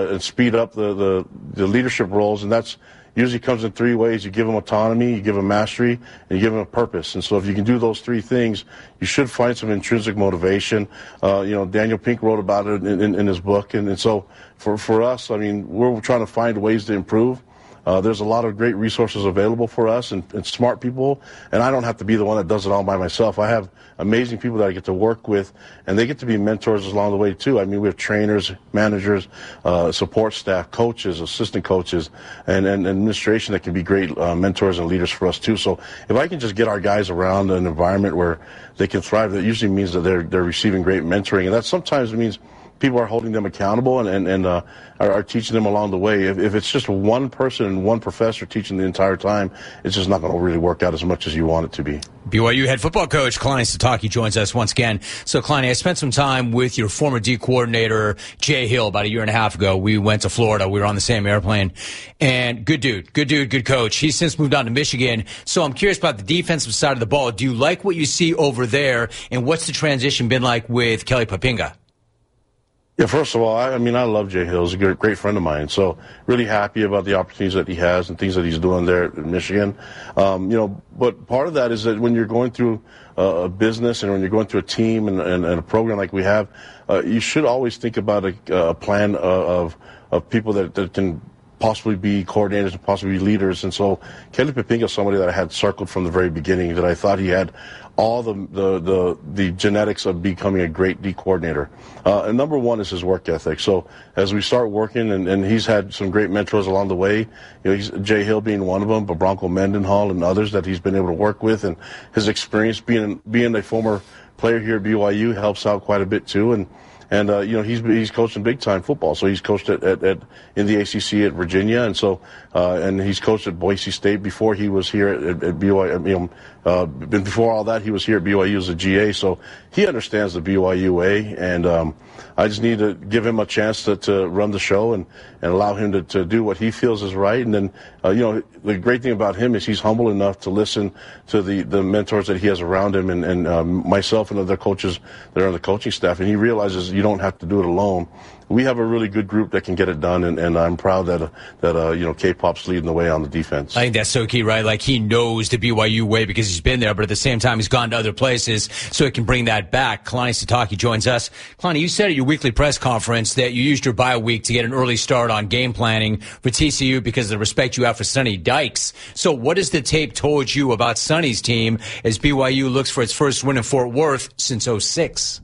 and speed up the leadership roles, and that's usually comes in three ways. You give them autonomy, you give them mastery, and you give them a purpose. And so if you can do those three things, you should find some intrinsic motivation. Daniel Pink wrote about it in his book. And so for us, I mean, we're trying to find ways to improve. There's a lot of great resources available for us and smart people, and I don't have to be the one that does it all by myself. I have amazing people that I get to work with, and they get to be mentors along the way, too. I mean, we have trainers, managers, support staff, coaches, assistant coaches, and administration that can be great mentors and leaders for us, too. So if I can just get our guys around an environment where they can thrive, that usually means that they're receiving great mentoring, and that sometimes means people are holding them accountable and are teaching them along the way. If it's just one person and one professor teaching the entire time, it's just not going to really work out as much as you want it to be. BYU head football coach Kalani Sitake joins us once again. So, Kalani, I spent some time with your former D coordinator, Jay Hill, about a year and a half ago. We went to Florida. We were on the same airplane. And good coach. He's since moved on to Michigan. So I'm curious about the defensive side of the ball. Do you like what you see over there? And what's the transition been like with Kelly Poppinga? Yeah, first of all, I love Jay Hill. He's a great friend of mine. So really happy about the opportunities that he has and things that he's doing there in Michigan. But part of that is that when you're going through a business and when you're going through a team and a program like we have, you should always think about a plan of people that can possibly be coordinators and possibly be leaders. And so Kelly Poppinga is somebody that I had circled from the very beginning, that I thought he had all the genetics of becoming a great D coordinator. And number one is his work ethic. So as we start working, and he's had some great mentors along the way, Jay Hill being one of them, but Bronco Mendenhall and others that he's been able to work with, and his experience being a former player here at BYU helps out quite a bit too. And he's coaching big time football. So he's coached in the ACC at Virginia, and so and he's coached at Boise State before he was here at BYU. Before all that, he was here at BYU as a GA. So he understands the BYU way, and I just need to give him a chance to run the show and allow him to do what he feels is right. And then the great thing about him is he's humble enough to listen to the mentors that he has around him, and myself and other coaches that are on the coaching staff, and he realizes you don't have to do it alone. We have a really good group that can get it done, and I'm proud that K-Pop's leading the way on the defense. I think that's so key, right? Like, he knows the BYU way because he's been there, but at the same time, he's gone to other places, so he can bring that back. Kalani Sitake joins us. Kalani, you said at your weekly press conference that you used your bye week to get an early start on game planning for TCU because of the respect you have for Sonny Dykes. So what has the tape told you about Sonny's team as BYU looks for its first win in Fort Worth since '06?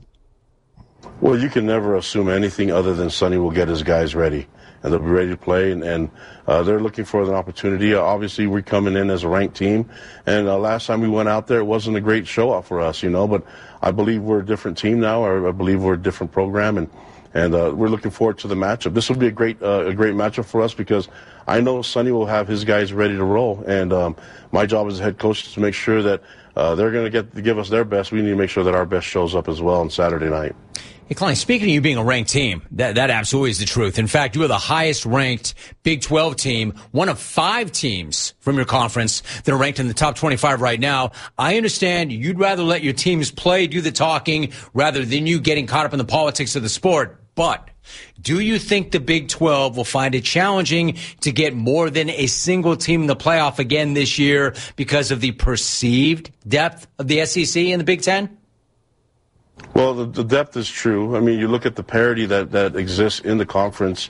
Well, you can never assume anything other than Sonny will get his guys ready, and they'll be ready to play, and they're looking for an opportunity. Obviously, we're coming in as a ranked team, and last time we went out there, it wasn't a great show-off for us, but I believe we're a different team now, or I believe we're a different program, and we're looking forward to the matchup. This will be a great matchup for us because I know Sonny will have his guys ready to roll, and my job as head coach is to make sure that they're going to give us their best. We need to make sure that our best shows up as well on Saturday night. Hey, Kalani, speaking of you being a ranked team, that absolutely is the truth. In fact, you are the highest ranked Big 12 team, one of 5 teams from your conference that are ranked in the top 25 right now. I understand you'd rather let your teams play, do the talking, rather than you getting caught up in the politics of the sport. But do you think the Big 12 will find it challenging to get more than a single team in the playoff again this year because of the perceived depth of the SEC and the Big 10? Well, the depth is true. I mean, you look at the parity that exists in the conference.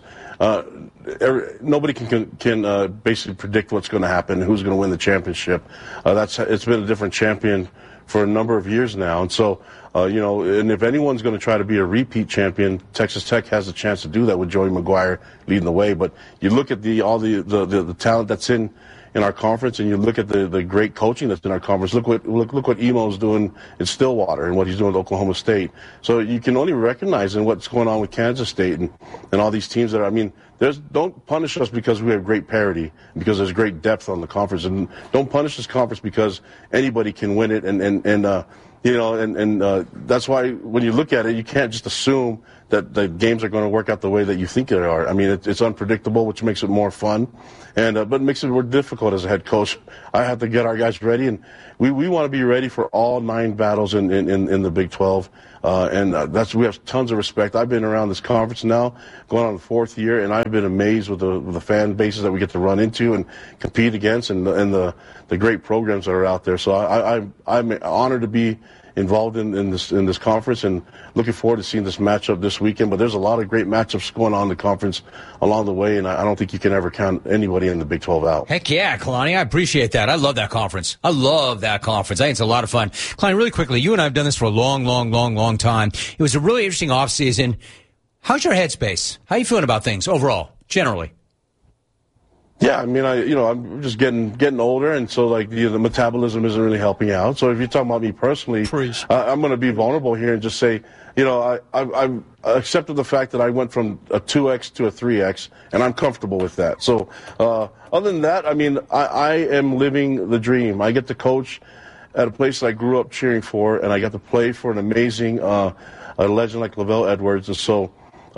Nobody can basically predict what's going to happen, who's going to win the championship. It's been a different champion for a number of years now, and so and if anyone's going to try to be a repeat champion, Texas Tech has a chance to do that with Joey McGuire leading the way. But you look at all the talent that's in our conference, and you look at the great coaching that's in our conference. Look what Emo's doing in Stillwater and what he's doing at Oklahoma State. So you can only recognize in what's going on with Kansas State and all these teams that are. I mean, don't punish us because we have great parity, because there's great depth on the conference, and don't punish this conference because anybody can win it. And that's why when you look at it, you can't just assume the games are going to work out the way that you think they are. I mean, it's unpredictable, which makes it more fun, and but it makes it more difficult as a head coach. I have to get our guys ready, and we want to be ready for all 9 battles in the Big 12. We have tons of respect. I've been around this conference now, going on the 4th year, and I've been amazed with the fan bases that we get to run into and compete against, and the great programs that are out there. So I'm honored to be involved in this conference, and looking forward to seeing this matchup this weekend. But there's a lot of great matchups going on in the conference along the way, and I don't think you can ever count anybody in the Big 12 out. Heck yeah, Kalani. I appreciate that. I love that conference. I think it's a lot of fun. Kalani, really quickly, you and I have done this for a long time. It was a really interesting offseason. How's your headspace? How are you feeling about things overall, generally? Yeah, I mean, I'm just getting older, and so the metabolism isn't really helping out. So if you're talking about me personally, I'm going to be vulnerable here and just say, I've accepted the fact that I went from a 2X to a 3X, and I'm comfortable with that. So other than that, I mean, I am living the dream. I get to coach at a place that I grew up cheering for, and I got to play for an amazing a legend like LaVell Edwards, and so.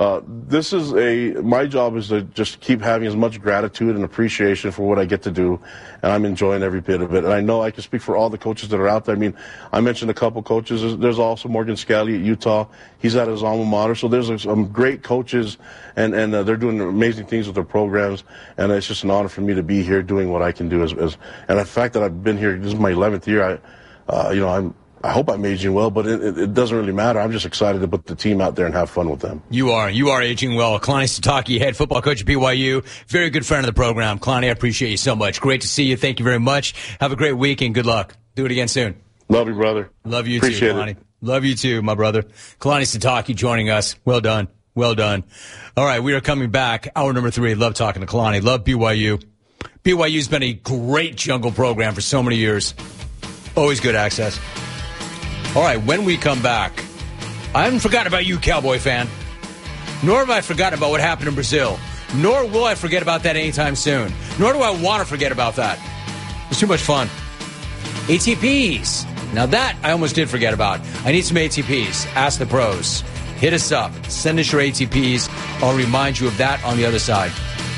My job is to just keep having as much gratitude and appreciation for what I get to do, and I'm enjoying every bit of it. And I know I can speak for all the coaches that are out there. I mean, I mentioned a couple coaches. There's also Morgan Scalley at Utah. He's at his alma mater. So there's some great coaches, and they're doing amazing things with their programs. And it's just an honor for me to be here doing what I can do. And the fact that I've been here, this is my 11th year. I hope I'm aging well, but it doesn't really matter. I'm just excited to put the team out there and have fun with them. You are aging well. Kalani Sitake, head football coach at BYU, very good friend of the program. Kalani, I appreciate you so much. Great to see you. Thank you very much. Have a great week and good luck. Do it again soon. Love you, brother. Love you appreciate too, Kalani. It. Love you too, my brother. Kalani Sitake joining us. Well done. Well done. All right, we are coming back. Hour number 3. Love talking to Kalani. Love BYU. BYU's been a great jungle program for so many years. Always good access. All right, when we come back, I haven't forgotten about you, Cowboy fan. Nor have I forgotten about what happened in Brazil. Nor will I forget about that anytime soon. Nor do I want to forget about that. It's too much fun. ATPs. Now that I almost did forget about. I need some ATPs. Ask the pros. Hit us up. Send us your ATPs. I'll remind you of that on the other side.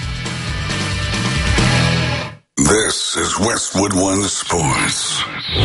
This is Westwood One Sports.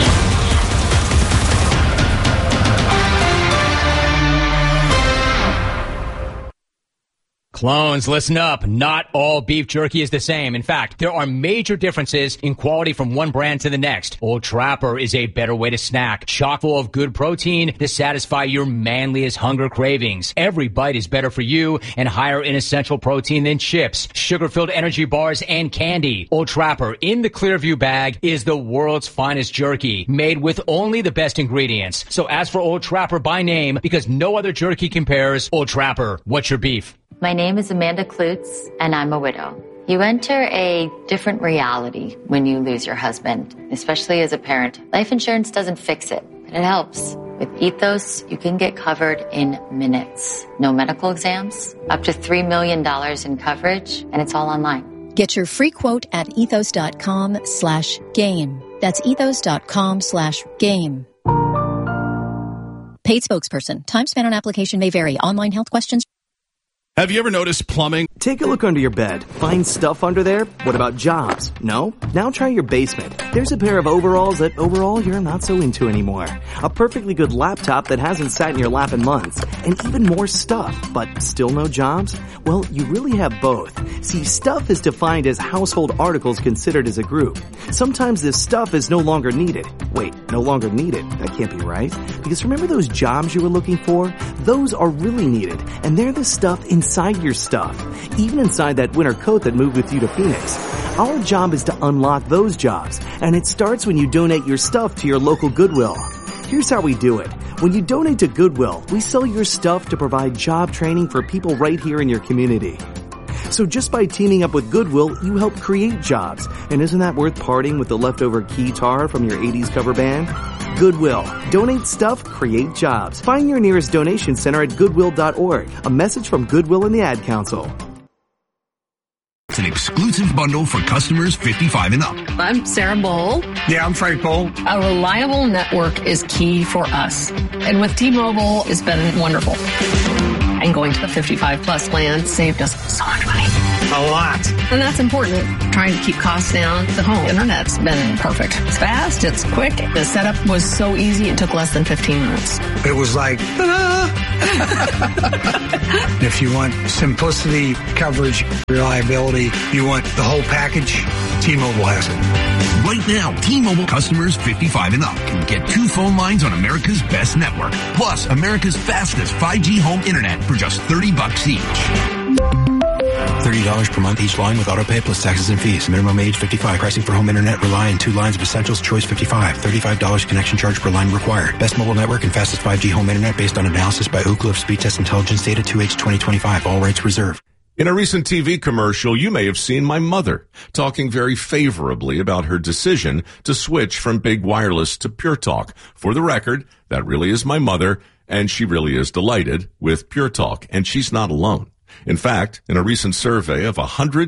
Clones, listen up. Not all beef jerky is the same. In fact, there are major differences in quality from one brand to the next. Old Trapper is a better way to snack. Chock full of good protein to satisfy your manliest hunger cravings. Every bite is better for you and higher in essential protein than chips, sugar-filled energy bars, and candy. Old Trapper in the Clearview bag is the world's finest jerky, made with only the best ingredients. So ask for Old Trapper by name because no other jerky compares. Old Trapper, what's your beef? My name is Amanda Klutz, and I'm a widow. You enter a different reality when you lose your husband, especially as a parent. Life insurance doesn't fix it, but it helps. With Ethos, you can get covered in minutes. No medical exams, up to $3 million in coverage, and it's all online. Get your free quote at ethos.com/game. That's ethos.com/game. Paid spokesperson. Time spent on application may vary. Online health questions. Have you ever noticed plumbing? Take a look under your bed. Find stuff under there? What about jobs? No? Now try your basement. There's a pair of overalls that overall you're not so into anymore. A perfectly good laptop that hasn't sat in your lap in months. And even more stuff, but still no jobs? Well, you really have both. See, stuff is defined as household articles considered as a group. Sometimes this stuff is no longer needed. Wait, no longer needed? That can't be right. Because remember those jobs you were looking for? Those are really needed. And they're the stuff inside your stuff, even inside that winter coat that moved with you to Phoenix. Our job is to unlock those jobs, and it starts when you donate your stuff to your local Goodwill. Here's how we do it. When you donate to Goodwill, we sell your stuff to provide job training for people right here in your community. So just by teaming up with Goodwill, you help create jobs. And isn't that worth parting with the leftover guitar from your 80s cover band? Goodwill. Donate stuff, create jobs. Find your nearest donation center at goodwill.org. A message from Goodwill and the Ad Council. It's an exclusive bundle for customers 55 and up. I'm Sarah Bowl. Yeah, I'm Frank Bowl. A reliable network is key for us. And with T-Mobile, it's been wonderful. And going to the 55 plus plan saved us so much money. A lot. And that's important. Trying to keep costs down. The home internet's been perfect. It's fast. It's quick. The setup was so easy. It took less than 15 minutes. It was like, ta-da! If you want simplicity, coverage, reliability, you want the whole package, T-Mobile has it. Right now, T-Mobile customers 55 and up can get 2 phone lines on America's best network, plus America's fastest 5G home internet for just $30 each. $30 per month each line with autopay plus taxes and fees. Minimum age 55. Pricing for home internet rely on 2 lines of essentials. Choice 55. $35 connection charge per line required. Best mobile network and fastest 5G home internet based on analysis by Ookla of Speed Test Intelligence data 2H 2025. All rights reserved. In a recent TV commercial, you may have seen my mother talking very favorably about her decision to switch from big wireless to Pure Talk. For the record, that really is my mother, and she really is delighted with Pure Talk, and she's not alone. In fact, in a recent survey of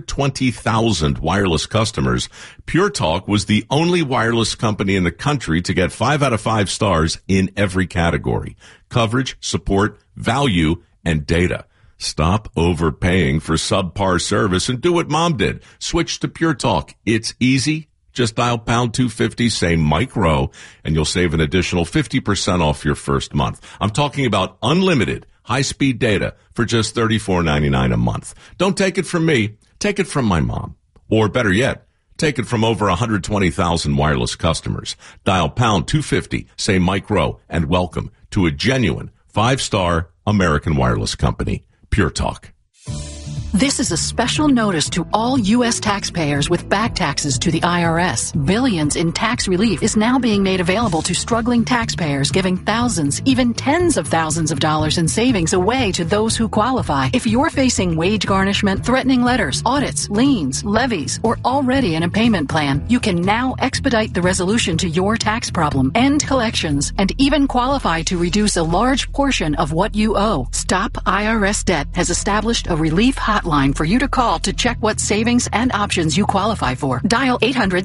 120,000 wireless customers, Pure Talk was the only wireless company in the country to get 5 out of 5 stars in every category: coverage, support, value, and data. Stop overpaying for subpar service and do what Mom did. Switch to Pure Talk. It's easy. Just dial pound 250, say Mike Rowe, and you'll save an additional 50% off your first month. I'm talking about unlimited high-speed data for just $34.99 a month. Don't take it from me. Take it from my mom. Or better yet, take it from over 120,000 wireless customers. Dial pound 250, say Mike Rowe, and welcome to a genuine 5-star American wireless company, Pure Talk. This is a special notice to all U.S. taxpayers with back taxes to the IRS. Billions in tax relief is now being made available to struggling taxpayers, giving thousands, even tens of thousands of dollars in savings away to those who qualify. If you're facing wage garnishment, threatening letters, audits, liens, levies, or already in a payment plan, you can now expedite the resolution to your tax problem, end collections, and even qualify to reduce a large portion of what you owe. Stop IRS Debt has established a relief hotline for you to call to check what savings and options you qualify for. Dial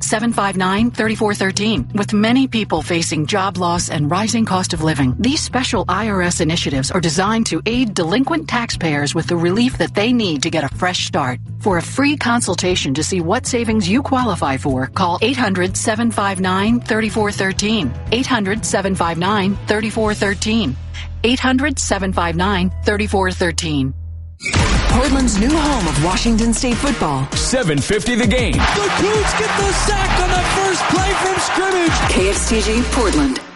800-759-3413. With many people facing job loss and rising cost of living, these special IRS initiatives are designed to aid delinquent taxpayers with the relief that they need to get a fresh start. For a free consultation to see what savings you qualify for, call 800-759-3413. 800-759-3413. 800-759-3413. Portland's new home of Washington State football. 7:50 the game. The Cougs get the sack on the first play from scrimmage. KXTG Portland.